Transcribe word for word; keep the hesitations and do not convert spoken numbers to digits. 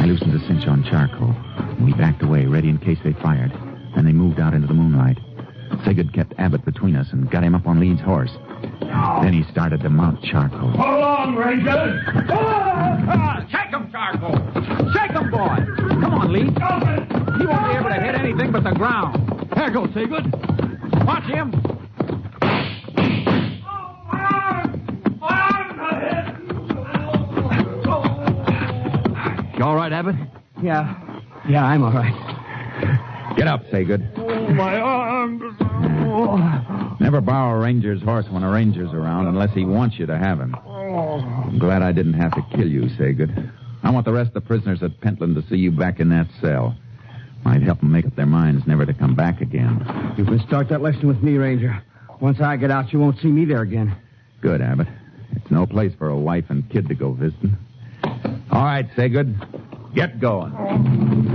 I loosened the cinch on Charcoal. We backed away, ready in case they fired. Then they moved out into the moonlight. Sigurd kept Abbott between us and got him up on Leeds' horse. Then he started to mount Charcoal. Hold on, Ranger! Ah, shake him, Charcoal! Shake him, boy! Come on, Leeds. He won't be able to hit anything but the ground. There goes Sigurd. Watch him. You all right, Abbott? Yeah. Yeah, I'm all right. Get up, Sigurd. Oh, my arms. Never borrow a ranger's horse when a ranger's around unless he wants you to have him. I'm glad I didn't have to kill you, Sigurd. I want the rest of the prisoners at Pentland to see you back in that cell. Might help them make up their minds never to come back again. You can start that lesson with me, Ranger. Once I get out, you won't see me there again. Good, Abbott. It's no place for a wife and kid to go visiting. All right, Sigurd. Get going.